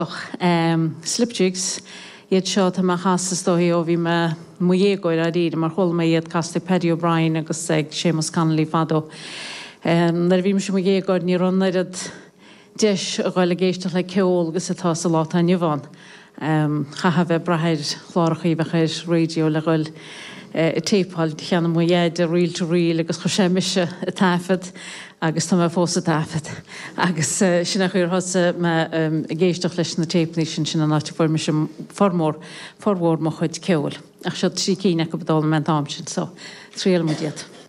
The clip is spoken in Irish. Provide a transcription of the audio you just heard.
Slipjigs iad seo tá chasas dóí ó bhí me muégóir a ríd mar chulma iad casta Paddy O'Brien agus ag Seamus Connolly fado. Nar bhím se muégóir ní runnaid deis a gáil géisteach le ceol agus atá sa lá a nniuháin. Chaha bheith brathir chlárachaí bheitchair radio le gáil tépáil cheanna muéad a riil to riil agus chu séimiise a taifad agus tá fós a taifad. Agus sinna chuir hosa me géisteach leis na tépní sin an áte for me sem formór mo chuid ceol. Ach seo trí cíine go bedal me dámsin, so tríal mu diad.